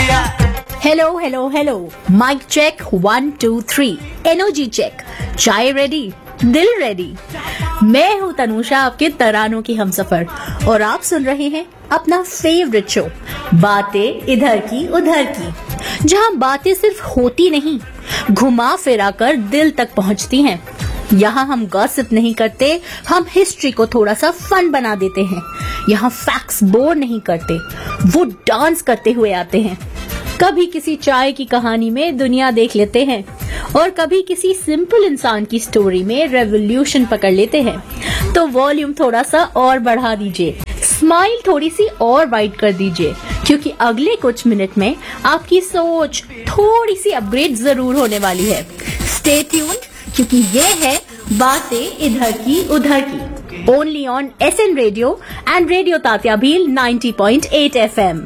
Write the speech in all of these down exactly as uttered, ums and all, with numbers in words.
दिया। Hello hello hello, mic check one two three, energy check, चाय ready, दिल ready. मैं हूँ तनुषा, आपके तरानों की हमसफर, और आप सुन रहे हैं अपना फेवरेट शो बातें इधर की उधर की, जहाँ बातें सिर्फ होती नहीं, घुमा फिरा कर दिल तक पहुँचती हैं। यहाँ हम गॉसिप नहीं करते, हम हिस्ट्री को थोड़ा सा फन बना देते हैं। यहाँ फैक्ट्स बोर नहीं करते, वो डांस करते हुए आते हैं। कभी किसी चाय की कहानी में दुनिया देख लेते हैं, और कभी किसी सिंपल इंसान की स्टोरी में रेवोल्यूशन पकड़ लेते हैं। तो वॉल्यूम थोड़ा सा और बढ़ा दीजिए, स्माइल थोड़ी सी और वाइड कर दीजिए, क्योंकि अगले कुछ मिनट में आपकी सोच थोड़ी सी अपग्रेड जरूर होने वाली है। स्टे ट्यून्ड, क्योंकि ये है बातें इधर की उधर की, only on S N radio and radio Tatya Bhil ninety point eight F M.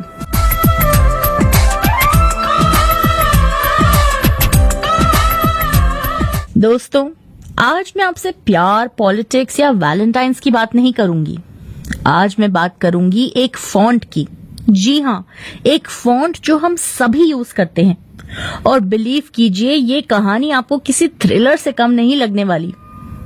दोस्तों, आज मैं आपसे प्यार, पॉलिटिक्स या वैलेंटाइंस की बात नहीं करूंगी। आज मैं बात करूंगी एक फॉन्ट की। जी हाँ, एक फॉन्ट जो हम सभी यूज करते हैं, और बिलीव कीजिए ये कहानी आपको किसी थ्रिलर से कम नहीं लगने वाली।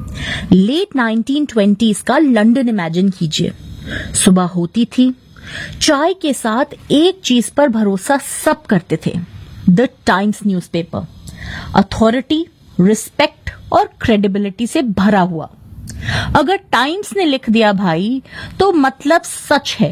लेट नाइनटीन ट्वेंटीज़ का लंदन इमेजिन कीजिए। सुबह होती थी, चाय के साथ एक चीज पर भरोसा सब करते थे, the times newspaper. Authority, respect और क्रेडिबिलिटी से भरा हुआ। अगर टाइम्स ने लिख दिया भाई, तो मतलब सच है।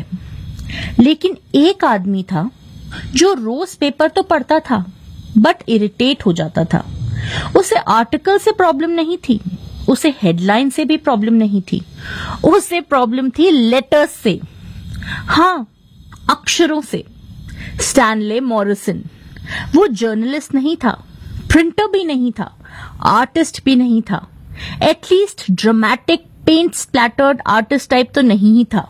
लेकिन एक आदमी था जो रोज पेपर तो पढ़ता था, बट इरिटेट हो जाता था। उसे आर्टिकल से प्रॉब्लम नहीं थी, उसे हेडलाइन से भी प्रॉब्लम नहीं थी, उसे प्रॉब्लम थी लेटर्स से। हाँ, अक्षरों से। Stanley Morrison. वो जर्नलिस्ट नहीं था, प्रिंटर भी नहीं था, आर्टिस्ट भी नहीं था, at least dramatic paint स्प्लैटर्ड artist type तो नहीं ही था।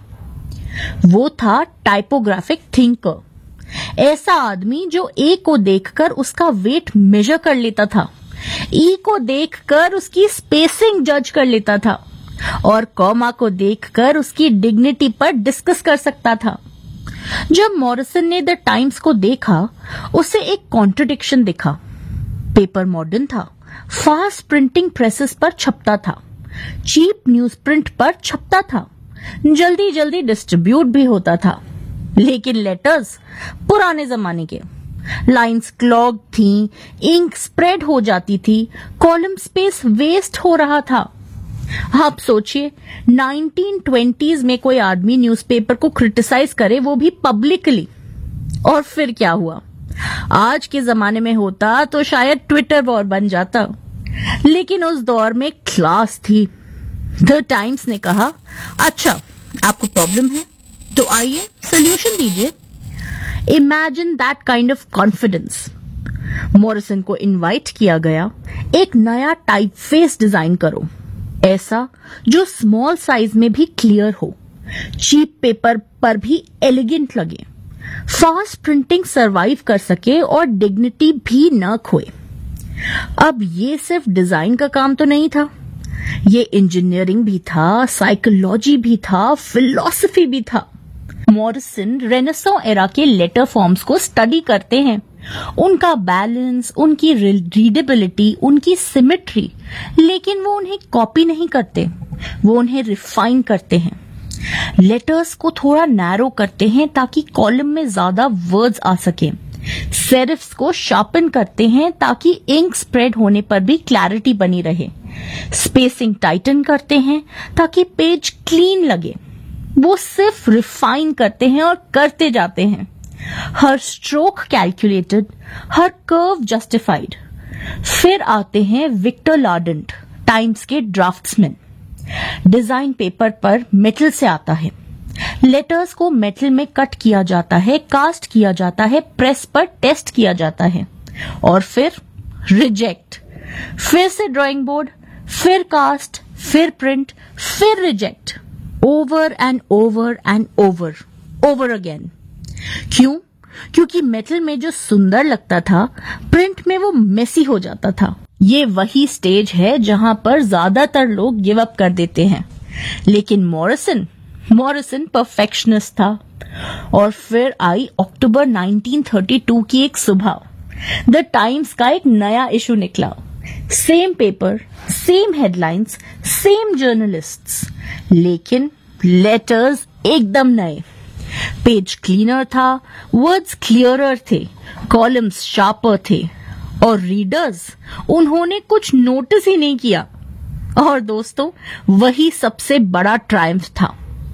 वो था टाइपोग्राफिक थिंकर। ऐसा आदमी जो ए को देखकर उसका वेट मेजर कर लेता था, ई को देखकर उसकी स्पेसिंग जज कर लेता था, और कॉमा को देखकर उसकी डिग्निटी पर डिस्कस कर सकता था। जब मॉरिसन ने द टाइम्स को देखा, उसे एक कॉन्ट्रडिक्शन दिखा। पेपर मॉडर्न था, फास्ट प्रिंटिंग प्रेसेस पर छपता था, चीप न्यूज प्रिंट पर छपता था, जल्दी जल्दी डिस्ट्रीब्यूट भी होता था। लेकिन लेटर्स पुराने जमाने के। लाइंस क्लॉग थी, इंक स्प्रेड हो जाती थी, कॉलम स्पेस वेस्ट हो रहा था। आप सोचिए, नाइनटीन ट्वेंटीज़ में कोई आदमी न्यूज़पेपर को क्रिटिसाइज करे, वो भी पब्लिकली। और फिर क्या हुआ? आज के जमाने में होता तो शायद ट्विटर वॉर बन जाता, लेकिन उस दौर में क्लास थी। द टाइम्स ने कहा, अच्छा आपको प्रॉब्लम है तो आइए सोल्यूशन दीजिए। Imagine that kind of confidence. Morrison को इनवाइट किया गया, एक नया टाइपफेस डिजाइन करो, ऐसा जो स्मॉल साइज में भी क्लियर हो, चीप पेपर पर भी एलिगेंट लगे, फास्ट प्रिंटिंग सरवाइव कर सके और डिग्निटी भी न खोए। अब ये सिर्फ डिजाइन का काम तो नहीं था, ये इंजीनियरिंग भी था, साइकोलॉजी भी था, फिलॉसफी भी था। मॉरिसन रेनेसां एरा के लेटर फॉर्म्स को स्टडी करते हैं, उनका बैलेंस, उनकी रीडेबिलिटी, उनकी सिमेट्री, लेकिन वो उन्हें कॉपी नहीं करते, वो उन्हें रिफाइन करते हैं। लेटर्स को थोड़ा नैरो करते हैं ताकि कॉलम में ज्यादा वर्ड्स आ सके। सेरिफ्स को शार्पन करते हैं ताकि इंक स्प्रेड होने पर भी क्लैरिटी बनी रहे। स्पेसिंग टाइटन करते हैं ताकि पेज क्लीन लगे। वो सिर्फ रिफाइन करते हैं और करते जाते हैं। हर स्ट्रोक कैलकुलेटेड, हर कर्व जस्टिफाइड। फिर आते हैं विक्टर लार्डेंट, टाइम्स के ड्राफ्ट्समैन। डिजाइन पेपर पर मेटल से आता है, लेटर्स को मेटल में कट किया जाता है, कास्ट किया जाता है, प्रेस पर टेस्ट किया जाता है, और फिर रिजेक्ट। फिर से ड्राइंग बोर्ड, फिर कास्ट, फिर प्रिंट, फिर reject. Over and over and over over again. क्यों? क्योंकि मेटल में जो सुंदर लगता था, प्रिंट में वो मेसी हो जाता था। ये वही स्टेज है जहां पर ज्यादातर लोग गिव अप कर देते हैं। लेकिन मॉरिसन मॉरिसन परफेक्शनिस्ट था, और फिर आई अक्टूबर नाइनटीन थर्टी टू की एक सुबह। द टाइम्स का एक नया इशू निकला। Same paper, same headlines, same journalists, लेकिन लेटर्स एकदम नए। पेज क्लीनर था, वर्ड्स क्लियरर थे, कॉलम्स शार्पर थे, और रीडर्स, उन्होंने कुछ नोटिस ही नहीं किया। और दोस्तों, वही सबसे बड़ा ट्रायम्फ था।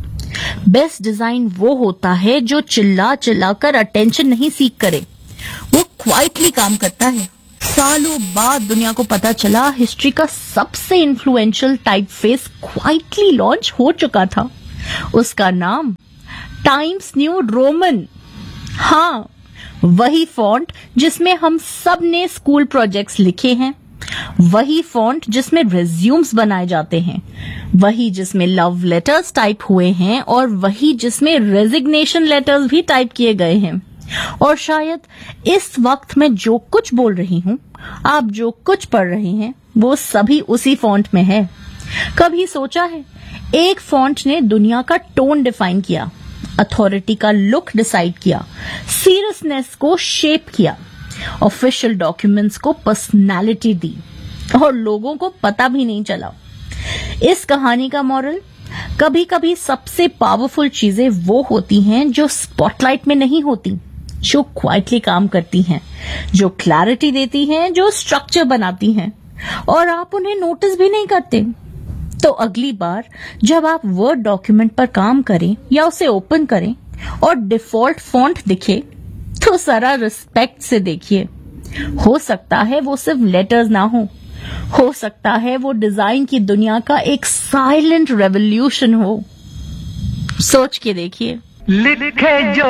बेस्ट डिजाइन वो होता है जो चिल्ला चिल्ला कर अटेंशन नहीं सीख करे, वो क्वाइटली काम करता है। सालों बाद दुनिया को पता चला हिस्ट्री का सबसे इन्फ्लुएंशियल टाइपफेस क्वाइटली लॉन्च हो चुका था। उसका नाम टाइम्स न्यू रोमन। हाँ, वही फॉन्ट जिसमें हम सब ने स्कूल प्रोजेक्ट्स लिखे हैं, वही फॉन्ट जिसमें रिज्यूम्स बनाए जाते हैं, वही जिसमें लव लेटर्स टाइप हुए हैं, और वही जिसमें रेजिग्नेशन लेटर्स भी टाइप किए गए हैं। और शायद इस वक्त मैं जो कुछ बोल रही हूँ, आप जो कुछ पढ़ रहे हैं, वो सभी उसी फॉन्ट में है। कभी सोचा है, एक फॉन्ट ने दुनिया का टोन डिफाइन किया, अथॉरिटी का लुक डिसाइड किया, सीरियसनेस को शेप किया, ऑफिशियल डॉक्यूमेंट्स को पर्सनालिटी दी, और लोगों को पता भी नहीं चला। इस कहानी का मॉरल, कभी कभी सबसे पावरफुल चीजें वो होती हैं जो स्पॉटलाइट में नहीं होती, जो क्वाइटली काम करती हैं, जो क्लैरिटी देती हैं, जो स्ट्रक्चर बनाती हैं, और आप उन्हें नोटिस भी नहीं करते। तो अगली बार जब आप वर्ड डॉक्यूमेंट पर काम करें या उसे ओपन करें और डिफॉल्ट फॉन्ट दिखे, तो जरा रिस्पेक्ट से देखिए। हो सकता है वो सिर्फ लेटर्स ना हो हो सकता है वो डिजाइन की दुनिया का एक साइलेंट रेवोल्यूशन हो। सोच के देखिए। लिखे जो